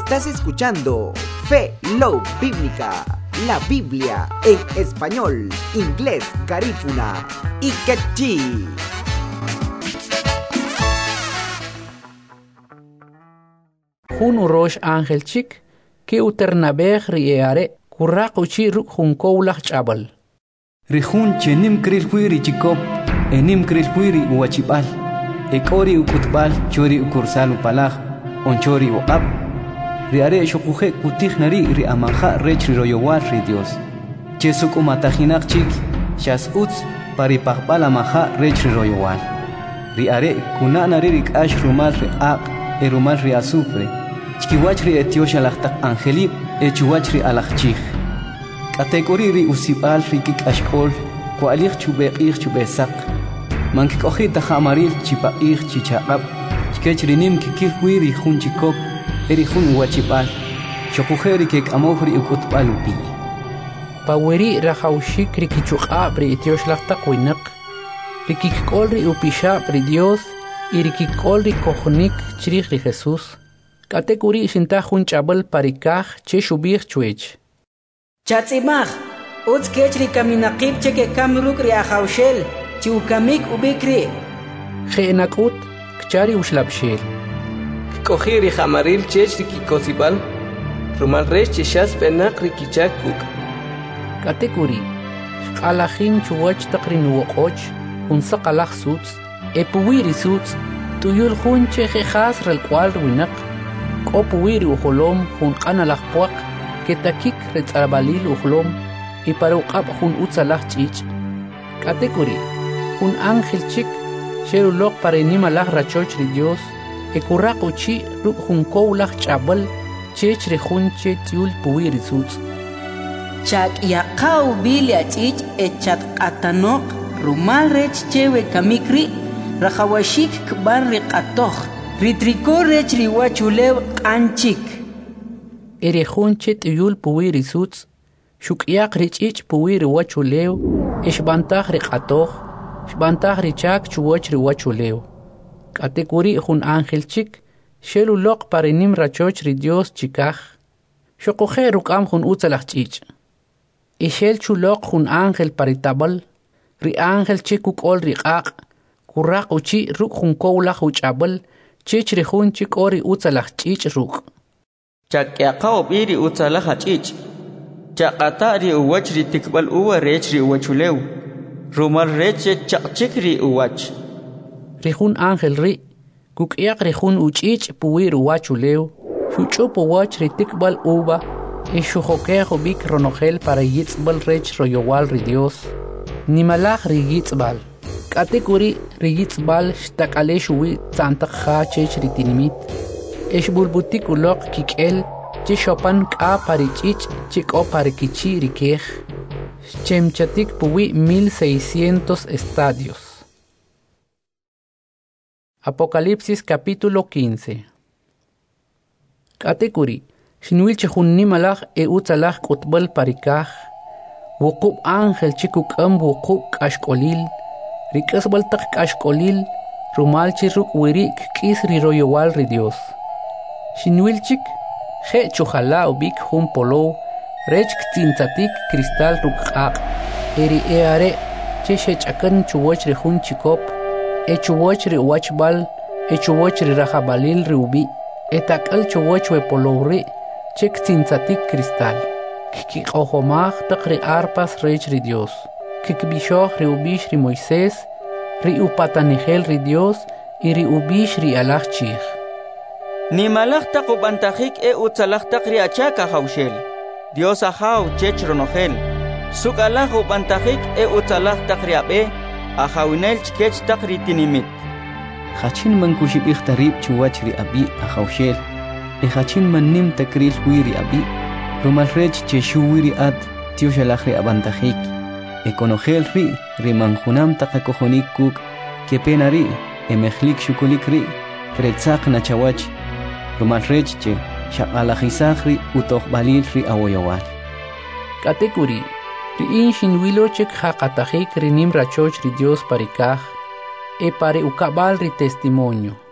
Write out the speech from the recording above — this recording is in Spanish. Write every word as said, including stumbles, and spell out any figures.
Estás escuchando Fe Love Bíblica, la Biblia en español, inglés, garífuna y quechí. Junu rosh ángel chik, que uternabeg rieare, kurrak uchi ruk junkoulach chabal. Rihun chenim kril huiri chikop, enim kril huiri uachipal, ekori ukutbal chori ukursal upalag, onchori uqab. Riare shukuje kutih nari ri amanja rech royowal ri Dios. Chesuk umatajinak chik, shas uts paripakbal amaja rech royowal. Riare kuna nari rik ash rumal ri aq, erumal ri azufre. Chkiwach ri etiosha lachtak angelib, echuwach ri alachchich. Kategori ri usibal ri kik ashkol, kualich chubeqich chubesak. Mankik ojita jamaril chipaich chichaqab, chkech rinim kikil huiri jun chikop, eri jun uachipal, shokujeri kek amofri ukutbal upi. Paweri rajaushik ri kichuqab ri etiosh lachtak winak, ri kikkol ri upishab ri Dios, y ri kikkol ri kohnik chrich ri Jesús. Kategori shinta jun chabal parikaj che shubich chuech. Chatzimach, uts kechri kaminaqib cheke kamruk ri ajaushel, chi ukamik ubikri. Jeenakut, kchari ushlabshel. Kojiri jamaril chech ri kikosibal, rumal resh cheshas penak ri kichakuk. Kategori, alajin chuwach takrin wokoch, un sakalach suts, epuwiri suts, tuyul jun cheje jas rel cual winak. Kopuwiri ujolom jun kanalach puak, ketakik retzabalil ujolom, y para uqab jun utzalach chich. Kategori, un ángel chik, sherulok para inimalach rachoch ri Dios, e kurrak uchi ruk jun koulach chabal, chech re jun che tiul puwiri suts. Chak yaqaw bilia chich e chat qatanok, rumal rech chewe kamikri, rajawashik kbar ri qatoch. Ritricor rech riwachulew qanchik. Ere junche tuyul puwiri suts, shukyak richich puwiri wachulew, ishbantag riqatoch, shbantag richak chuwach riwachulew. Kategori jun ángel chik, shelulok parinim rachoch ri Dios chikaj, shokoje rukam jun utzalach chich. Ishel chulok jun ángel paritabal, ri ángel chikuk ol riqaq, kurrak uchi ruk jun koulach uchabal, chich rihun chik ori utzalach chich ruk. Chakyaqaw biri utzalach chich. Chaqata ri uwach ri tikbal uwa rech ri uwachulew. Rumal rech chaqchik ri uwach. Rihun ángel ri, kukyak rihun uchich puwir uwachulew, shuchup uwach ri tikbal uwa, e shujokejo bik ronogel para yitzbal rech royowal ri Dios. Nimalach ri yitzbal. Kategori rigitzbal shtakale shuwi tzantak kha chech ritinimit. Esh bulbutik ulok kikel, che shopan ka parichich, chiko parikichi rikej. Chemchatik puwi mil seiscientos estadios. Apocalipsis capítulo quince. Kategori, shinwil chehun nimalach e utzalach kutbal parikaj. Wukub ángel chikuk am wukub kashkolil. Rikas baltak kashkolil, rumal chiruk wirik kis ri royowal ri Dios. Shinwilchik, je chuhala ubik hum polo, rech ktintatik cristal rukaq, eri eare, che shechakan chuwach ri hun chikop, e chuwach ri wachbal, e chuwach ri rajabalil ri ubi, e takal chuwach we polo ri, che ktintatik cristal. Kikik ohomach tak ri arpas rech ri Dios. Kikbishoch ri ubish ri Moisés, ri upatanigel ri Dios, y ri ubish ri alach chich. Ni malach tak upantajik e utzalach tak ri achaka haushel. Dios ahaw chech ronogel. Suk alach upantajik e utzalach tak ri abe, ahawinel chkech tak ri tinimit. Hachin man kushibich tarib chuwach ri abi ahawshel. E hachin man nim takril huiri abi. Rumal rech cheshu wiri ad tioshalach ri abantajik. Econogel ri, rimanjunam takakojonik kuk, kepenari, emejlik shukulik ri, kretzak nachawach, rumal rechche, shaqalajizak ri, utohbalil ri awoyowal. Kategori, ri inshin wilochek haqatajik rinim rachoch ri Dios parikaj, e pare ukabal ri testimonio.